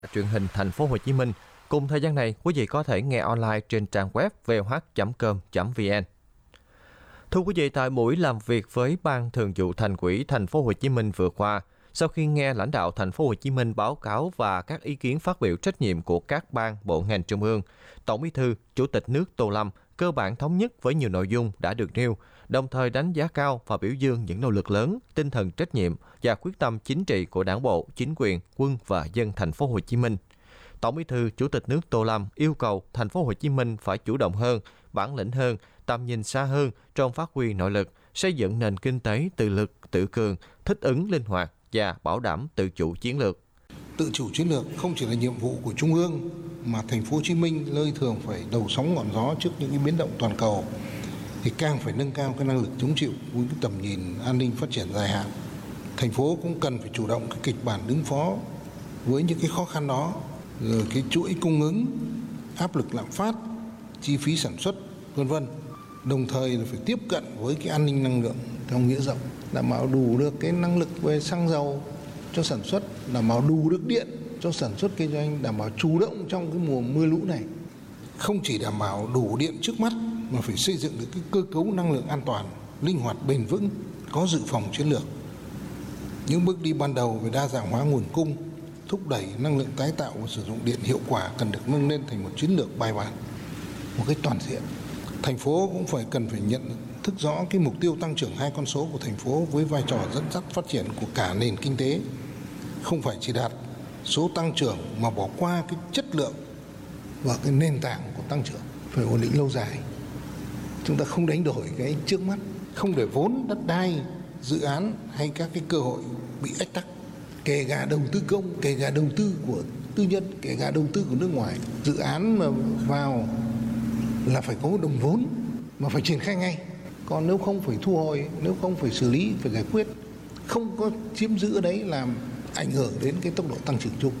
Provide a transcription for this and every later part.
Truyền hình Thành phố Hồ Chí Minh. Cùng thời gian này, quý vị có thể nghe online trên trang web voh.com.vn. Thưa quý vị, tại buổi làm việc với Ban Thường vụ Thành ủy Thành phố Hồ Chí Minh vừa qua, sau khi nghe lãnh đạo Thành phố Hồ Chí Minh báo cáo và các ý kiến phát biểu trách nhiệm của các ban bộ ngành trung ương, Tổng Bí thư, Chủ tịch nước Tô Lâm cơ bản thống nhất với nhiều nội dung đã được nêu, đồng thời đánh giá cao và biểu dương những nỗ lực lớn, tinh thần trách nhiệm và quyết tâm chính trị của Đảng bộ, chính quyền, quân và dân Thành phố Hồ Chí Minh. Tổng Bí thư, Chủ tịch nước Tô Lâm yêu cầu Thành phố Hồ Chí Minh phải chủ động hơn, bản lĩnh hơn, tầm nhìn xa hơn trong phát huy nội lực, xây dựng nền kinh tế tự lực, tự cường, thích ứng linh hoạt và bảo đảm tự chủ chiến lược. Tự chủ chiến lược không chỉ là nhiệm vụ của Trung ương mà Thành phố Hồ Chí Minh nơi thường phải đầu sóng ngọn gió trước những cái biến động toàn cầu thì càng phải nâng cao cái năng lực chống chịu với cái tầm nhìn an ninh phát triển dài hạn. Thành phố cũng cần phải chủ động cái kịch bản ứng phó với những cái khó khăn đó, rồi cái chuỗi cung ứng, áp lực lạm phát, chi phí sản xuất, v.v. Đồng thời là phải tiếp cận với cái an ninh năng lượng theo nghĩa rộng, đảm bảo đủ được cái năng lực về xăng dầu cho sản xuất, đảm bảo đủ được điện cho sản xuất kinh doanh, đảm bảo chủ động trong cái mùa mưa lũ này. Không chỉ đảm bảo đủ điện trước mắt mà phải xây dựng được cái cơ cấu năng lượng an toàn, linh hoạt, bền vững, có dự phòng chiến lược. Những bước đi ban đầu về đa dạng hóa nguồn cung, thúc đẩy năng lượng tái tạo và sử dụng điện hiệu quả cần được nâng lên thành một chiến lược bài bản, một cách toàn diện. Thành phố cũng cần phải nhận thức rõ cái mục tiêu tăng trưởng 2 con số của thành phố với vai trò dẫn dắt phát triển của cả nền kinh tế, không phải chỉ đạt số tăng trưởng mà bỏ qua cái chất lượng và cái nền tảng của tăng trưởng, phải ổn định lâu dài. Chúng ta không đánh đổi cái trước mắt, không để vốn đất đai, dự án hay các cái cơ hội bị ách tắc, kể cả đầu tư công, kể cả đầu tư của tư nhân, kể cả đầu tư của nước ngoài. Dự án mà vào là phải có đồng vốn mà phải triển khai ngay, còn nếu không phải thu hồi, nếu không phải xử lý, phải giải quyết, không có chiếm giữ ở đấy làm ảnh hưởng đến cái tốc độ tăng trưởng chung.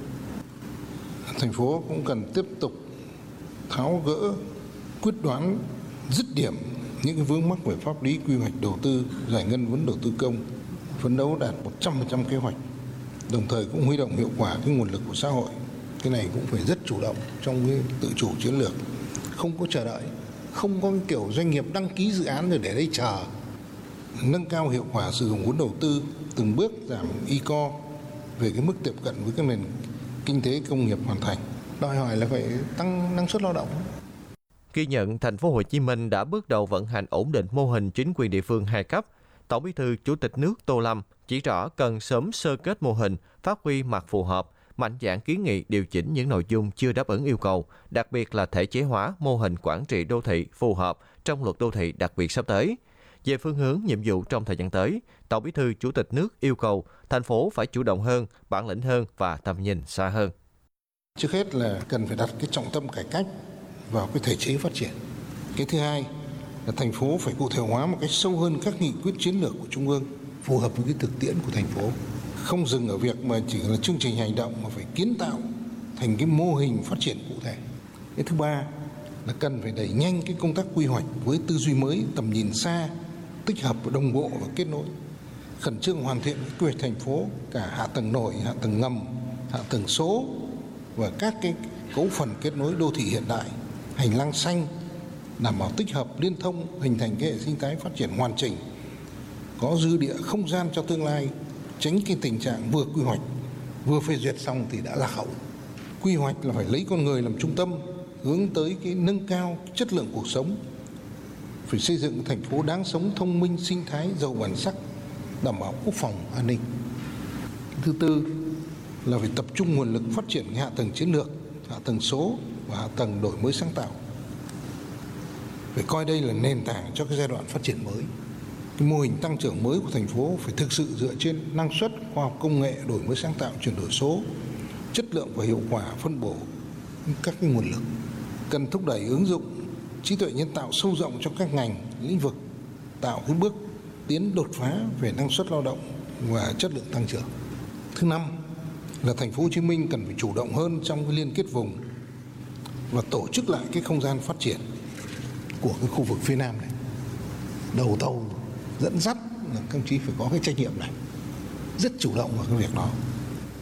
Thành phố cũng cần tiếp tục tháo gỡ, quyết đoán, dứt điểm những cái vướng mắc về pháp lý, quy hoạch đầu tư, giải ngân vốn đầu tư công, phấn đấu đạt 100% kế hoạch, đồng thời cũng huy động hiệu quả cái nguồn lực của xã hội. Cái này cũng phải rất chủ động trong cái tự chủ chiến lược, không có chờ đợi, không có cái kiểu doanh nghiệp đăng ký dự án rồi để đây chờ. Nâng cao hiệu quả sử dụng vốn đầu tư, từng bước giảm ICO về cái mức tiếp cận với các nền kinh tế công nghiệp hoàn thành. Đòi hỏi là phải tăng năng suất lao động. Ghi nhận Thành phố Hồ Chí Minh đã bước đầu vận hành ổn định mô hình chính quyền địa phương 2 cấp. Tổng Bí thư, Chủ tịch nước Tô Lâm chỉ rõ cần sớm sơ kết mô hình, phát huy mặt phù hợp, mạnh dạn kiến nghị điều chỉnh những nội dung chưa đáp ứng yêu cầu, đặc biệt là thể chế hóa mô hình quản trị đô thị phù hợp trong luật đô thị đặc biệt sắp tới. Về phương hướng nhiệm vụ trong thời gian tới, Tổng Bí thư, Chủ tịch nước yêu cầu thành phố phải chủ động hơn, bản lĩnh hơn và tầm nhìn xa hơn. Trước hết là cần phải đặt cái trọng tâm cải cách vào cái thể chế phát triển. Cái thứ hai là thành phố phải cụ thể hóa một cách sâu hơn các nghị quyết chiến lược của Trung ương, phù hợp với cái thực tiễn của thành phố. Không dừng ở việc mà chỉ là chương trình hành động mà phải kiến tạo thành cái mô hình phát triển cụ thể. Cái thứ ba là cần phải đẩy nhanh cái công tác quy hoạch với tư duy mới, tầm nhìn xa, tích hợp đồng bộ và kết nối. Khẩn trương hoàn thiện quy hoạch thành phố cả hạ tầng nổi, hạ tầng ngầm, hạ tầng số và các cái cấu phần kết nối đô thị hiện đại, hành lang xanh, đảm bảo tích hợp liên thông, hình thành cái hệ sinh thái phát triển hoàn chỉnh, có dư địa không gian cho tương lai, tránh cái tình trạng vừa quy hoạch vừa phê duyệt xong thì đã lạc hậu. Quy hoạch là phải lấy con người làm trung tâm, hướng tới cái nâng cao chất lượng cuộc sống, phải xây dựng thành phố đáng sống, thông minh, sinh thái, giàu bản sắc, đảm bảo quốc phòng an ninh. Thứ tư là phải tập trung nguồn lực phát triển hạ tầng chiến lược, hạ tầng số và hạ tầng đổi mới sáng tạo. Phải coi đây là nền tảng cho cái giai đoạn phát triển mới. Cái mô hình tăng trưởng mới của thành phố phải thực sự dựa trên năng suất, khoa học công nghệ, đổi mới sáng tạo, chuyển đổi số, chất lượng và hiệu quả phân bổ các cái nguồn lực. Cần thúc đẩy ứng dụng trí tuệ nhân tạo sâu rộng trong các ngành, lĩnh vực, tạo cái bước tiến đột phá về năng suất lao động và chất lượng tăng trưởng. Thứ năm là thành phố Hồ Chí Minh cần phải chủ động hơn trong cái liên kết vùng và tổ chức lại cái không gian phát triển của cái khu vực phía Nam này. Đầu tàu dẫn dắt là các đồng chí phải có cái trách nhiệm này, rất chủ động vào cái việc đó.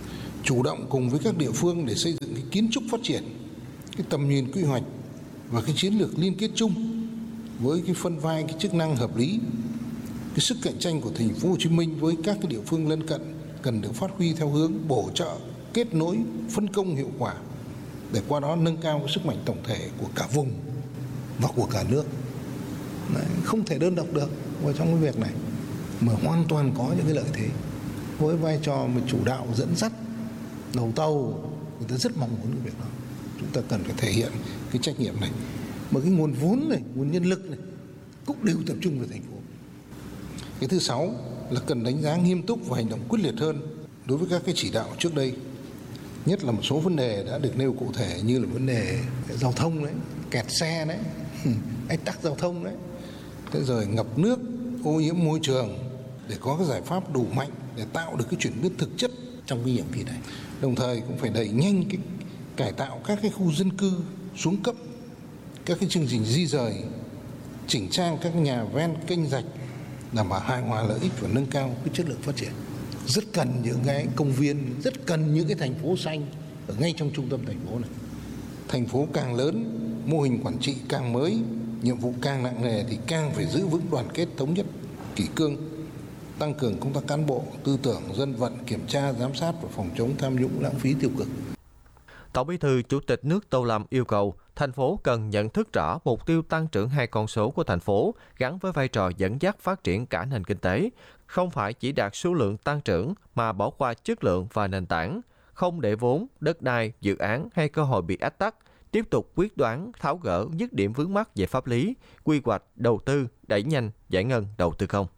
chủ động cùng với các địa phương để xây dựng cái kiến trúc phát triển, cái tầm nhìn quy hoạch và cái chiến lược liên kết chung với cái phân vai cái chức năng hợp lý. Cái sức cạnh tranh của thành phố Hồ Chí Minh với các cái địa phương lân cận cần được phát huy theo hướng bổ trợ, kết nối, phân công hiệu quả để qua đó nâng cao cái sức mạnh tổng thể của cả vùng và của cả nước. Đấy, không thể đơn độc được vào trong cái việc này, mà hoàn toàn có những cái lợi thế. Với vai trò mà chủ đạo dẫn dắt đầu tàu, người ta rất mong muốn cái việc đó. Chúng ta cần phải thể hiện cái trách nhiệm này. Mà cái nguồn vốn này, nguồn nhân lực này cũng đều tập trung vào thành phố. Cái thứ 6 là cần đánh giá nghiêm túc và hành động quyết liệt hơn đối với các cái chỉ đạo trước đây. Nhất là một số vấn đề đã được nêu cụ thể như là vấn đề giao thông đấy, kẹt xe đấy, ách tắc giao thông đấy, thế rồi ngập nước, ô nhiễm môi trường, để có cái giải pháp đủ mạnh để tạo được cái chuyển biến thực chất trong cái nhiệm kỳ này. Đồng thời cũng phải đẩy nhanh cái cải tạo các cái khu dân cư xuống cấp, các cái chương trình di rời, chỉnh trang các nhà ven kênh rạch, đảm bảo hài hòa lợi ích và nâng cao cái chất lượng phát triển. Rất cần những cái công viên, rất cần những cái thành phố xanh ở ngay trong trung tâm thành phố này. Thành phố càng lớn, mô hình quản trị càng mới, nhiệm vụ càng nặng nề thì càng phải giữ vững đoàn kết thống nhất, kỷ cương, tăng cường công tác cán bộ, tư tưởng, dân vận, kiểm tra, giám sát và phòng chống tham nhũng, lãng phí tiêu cực. Tổng Bí thư Chủ tịch nước Tô Lâm yêu cầu thành phố cần nhận thức rõ mục tiêu tăng trưởng 2 con số của thành phố gắn với vai trò dẫn dắt phát triển cả nền kinh tế, không phải chỉ đạt số lượng tăng trưởng mà bỏ qua chất lượng và nền tảng, không để vốn, đất đai, dự án hay cơ hội bị ách tắc, tiếp tục quyết đoán tháo gỡ dứt điểm vướng mắc về pháp lý, quy hoạch, đầu tư, đẩy nhanh giải ngân đầu tư công.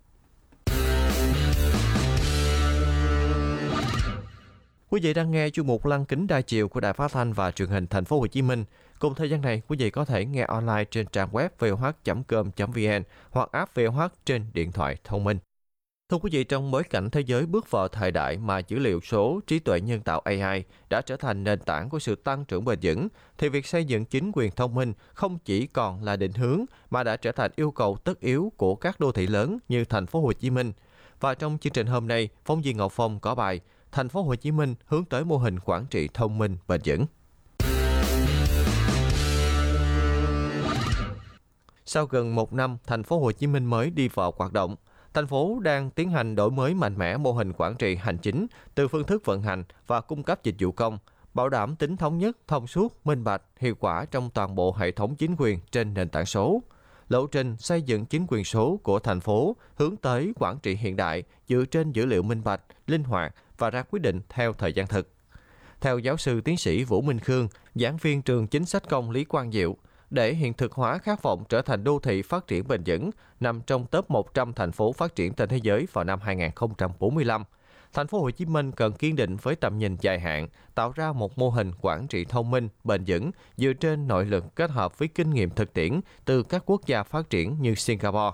Quý vị đang nghe chuyên mục Lăng kính đa chiều của Đài Phát thanh và Truyền hình Thành phố Hồ Chí Minh. Cùng thời gian này, quý vị có thể nghe online trên trang web voh.com.vn hoặc app VOH trên điện thoại thông minh. Thưa quý vị, trong bối cảnh thế giới bước vào thời đại mà dữ liệu số, trí tuệ nhân tạo AI đã trở thành nền tảng của sự tăng trưởng bền vững, thì việc xây dựng chính quyền thông minh không chỉ còn là định hướng mà đã trở thành yêu cầu tất yếu của các đô thị lớn như Thành phố Hồ Chí Minh. Và trong chương trình hôm nay, phóng viên Ngọc Phong có bài Thành phố Hồ Chí Minh hướng tới mô hình quản trị thông minh bền vững. Sau gần 1 năm, Thành phố Hồ Chí Minh mới đi vào hoạt động, thành phố đang tiến hành đổi mới mạnh mẽ mô hình quản trị hành chính từ phương thức vận hành và cung cấp dịch vụ công, bảo đảm tính thống nhất, thông suốt, minh bạch, hiệu quả trong toàn bộ hệ thống chính quyền trên nền tảng số. Lộ trình xây dựng chính quyền số của thành phố hướng tới quản trị hiện đại dựa trên dữ liệu minh bạch, linh hoạt và ra quyết định theo thời gian thực. Theo giáo sư tiến sĩ Vũ Minh Khương, giảng viên trường chính sách công Lý Quang Diệu, để hiện thực hóa khát vọng trở thành đô thị phát triển bền vững nằm trong top 100 thành phố phát triển trên thế giới vào năm 2045, Thành phố Hồ Chí Minh cần kiên định với tầm nhìn dài hạn, tạo ra một mô hình quản trị thông minh, bền vững dựa trên nội lực kết hợp với kinh nghiệm thực tiễn từ các quốc gia phát triển như Singapore.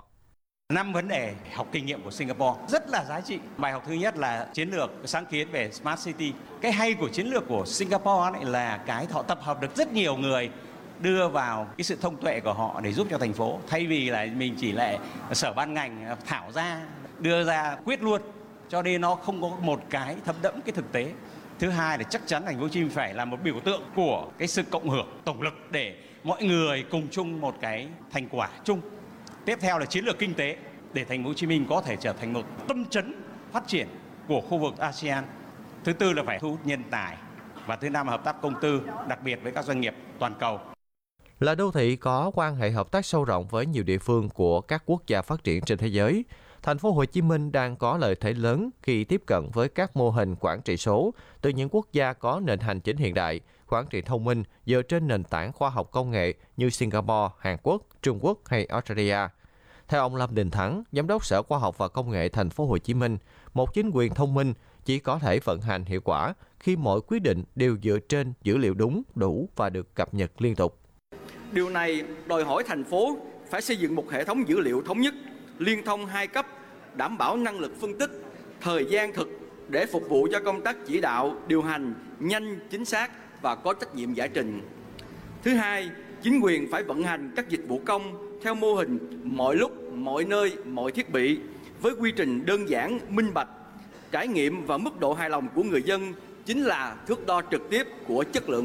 5 vấn đề học kinh nghiệm của Singapore rất là giá trị. Bài học thứ nhất là chiến lược sáng kiến về Smart City. Cái hay của chiến lược của Singapore này là cái họ tập hợp được rất nhiều người đưa vào cái sự thông tuệ của họ để giúp cho thành phố. Thay vì là mình chỉ lại sở ban ngành thảo ra, đưa ra quyết luôn. Cho nên nó không có một cái thấm đẫm cái thực tế. Thứ hai là chắc chắn thành phố Hồ Chí Minh phải là một biểu tượng của cái sự cộng hưởng, tổng lực để mọi người cùng chung một cái thành quả chung. Tiếp theo là chiến lược kinh tế để thành phố Hồ Chí Minh có thể trở thành một tâm chấn phát triển của khu vực ASEAN. Thứ tư là phải thu hút nhân tài. Và thứ năm là hợp tác công tư, đặc biệt với các doanh nghiệp toàn cầu. Là đô thị có quan hệ hợp tác sâu rộng với nhiều địa phương của các quốc gia phát triển trên thế giới, Thành phố Hồ Chí Minh đang có lợi thế lớn khi tiếp cận với các mô hình quản trị số từ những quốc gia có nền hành chính hiện đại, quản trị thông minh dựa trên nền tảng khoa học công nghệ như Singapore, Hàn Quốc, Trung Quốc hay Australia. Theo ông Lâm Đình Thắng, Giám đốc Sở Khoa học và Công nghệ Thành phố Hồ Chí Minh, một chính quyền thông minh chỉ có thể vận hành hiệu quả khi mọi quyết định đều dựa trên dữ liệu đúng, đủ và được cập nhật liên tục. Điều này đòi hỏi thành phố phải xây dựng một hệ thống dữ liệu thống nhất, liên thông hai cấp, đảm bảo năng lực phân tích, thời gian thực để phục vụ cho công tác chỉ đạo, điều hành nhanh, chính xác và có trách nhiệm giải trình. Thứ hai, chính quyền phải vận hành các dịch vụ công theo mô hình mọi lúc, mọi nơi, mọi thiết bị với quy trình đơn giản, minh bạch, trải nghiệm và mức độ hài lòng của người dân chính là thước đo trực tiếp của chất lượng